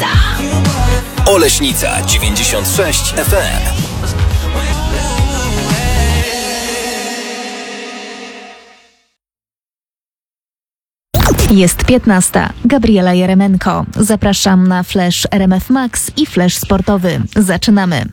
Oleśnica 96 FM. Jest 15. Gabriela Jeremenko. Zapraszam na Flash RMF Max i Flash Sportowy. Zaczynamy.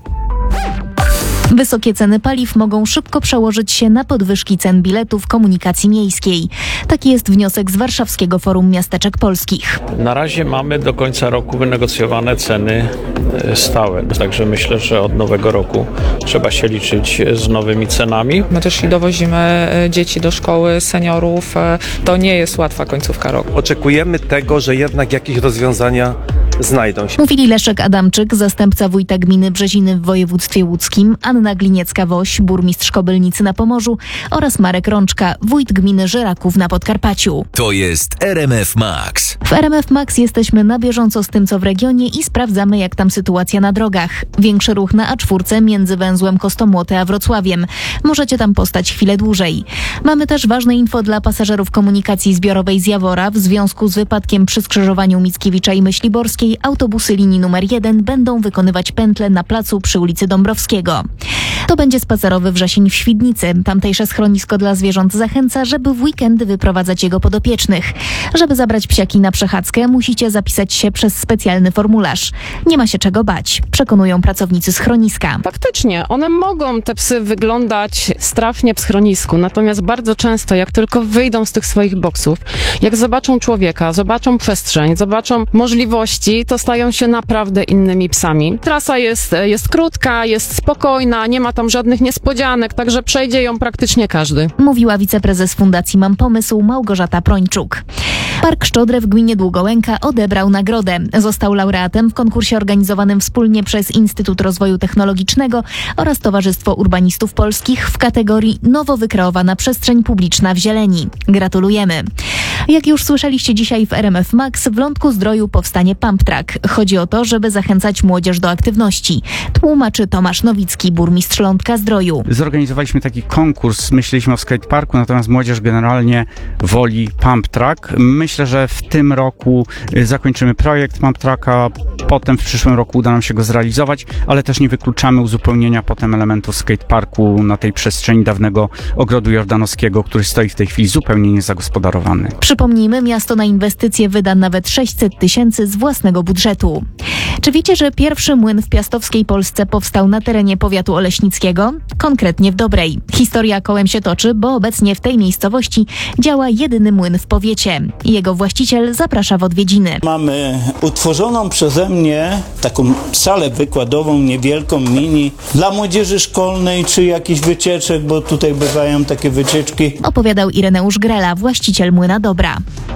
Wysokie ceny paliw mogą szybko przełożyć się na podwyżki cen biletów komunikacji miejskiej. Taki jest wniosek z Warszawskiego Forum Miasteczek Polskich. Na razie mamy do końca roku wynegocjowane ceny stałe, także myślę, że od nowego roku trzeba się liczyć z nowymi cenami. My też dowozimy dzieci do szkoły, seniorów. To nie jest łatwa końcówka roku. Oczekujemy tego, że jednak jakieś rozwiązania znajdą się. Mówili Leszek Adamczyk, zastępca wójta gminy Brzeziny w województwie łódzkim, Anna Gliniecka-Woś, burmistrz Kobylnicy na Pomorzu oraz Marek Rączka, wójt gminy Żyraków na Podkarpaciu. To jest RMF Max. W RMF Max jesteśmy na bieżąco z tym, co w regionie i sprawdzamy, jak tam sytuacja na drogach. Większy ruch na A4 między węzłem Kostomłoty a Wrocławiem. Możecie tam postać chwilę dłużej. Mamy też ważne info dla pasażerów komunikacji zbiorowej z Jawora. W związku z wypadkiem przy skrzyżowaniu Mickiewicza i Myśliborskiej autobusy linii numer 1 będą wykonywać pętlę na placu przy ulicy Dąbrowskiego. To będzie spacerowy wrzesień w Świdnicy. Tamtejsze schronisko dla zwierząt zachęca, żeby w weekendy wyprowadzać jego podopiecznych. Żeby zabrać psiaki na przechadzkę, musicie zapisać się przez specjalny formularz. Nie ma się czego bać, przekonują pracownicy schroniska. Faktycznie, one mogą, te psy, wyglądać strasznie w schronisku, natomiast bardzo często, jak tylko wyjdą z tych swoich boksów, jak zobaczą człowieka, zobaczą przestrzeń, zobaczą możliwości, to stają się naprawdę innymi psami. Trasa jest krótka, jest spokojna, nie ma tam żadnych niespodzianek, także przejdzie ją praktycznie każdy. Mówiła wiceprezes Fundacji Mam Pomysł Małgorzata Prończuk. Park Szczodre w gminie Długołęka odebrał nagrodę. Został laureatem w konkursie organizowanym wspólnie przez Instytut Rozwoju Technologicznego oraz Towarzystwo Urbanistów Polskich w kategorii Nowo wykreowana przestrzeń publiczna w zieleni. Gratulujemy. Jak już słyszeliście dzisiaj w RMF Max, w Lądku-Zdroju powstanie Pump Track. Chodzi o to, żeby zachęcać młodzież do aktywności. Tłumaczy Tomasz Nowicki, burmistrz Lądka-Zdroju. Zorganizowaliśmy taki konkurs, myśleliśmy o skateparku, natomiast młodzież generalnie woli Pump Track. Myślę, że w tym roku zakończymy projekt Pump Tracka, potem w przyszłym roku uda nam się go zrealizować, ale też nie wykluczamy uzupełnienia potem elementów skateparku na tej przestrzeni dawnego ogrodu jordanowskiego, który stoi w tej chwili zupełnie niezagospodarowany. Przypomnijmy, miasto na inwestycje wyda nawet 600 000 z własnego budżetu. Czy wiecie, że pierwszy młyn w piastowskiej Polsce powstał na terenie powiatu oleśnickiego? Konkretnie w Dobrej. Historia kołem się toczy, bo obecnie w tej miejscowości działa jedyny młyn w powiecie. Jego właściciel zaprasza w odwiedziny. Mamy utworzoną przeze mnie taką salę wykładową, niewielką, mini, dla młodzieży szkolnej czy jakichś wycieczek, bo tutaj bywają takie wycieczki. Opowiadał Ireneusz Grela, właściciel młyna Dobra.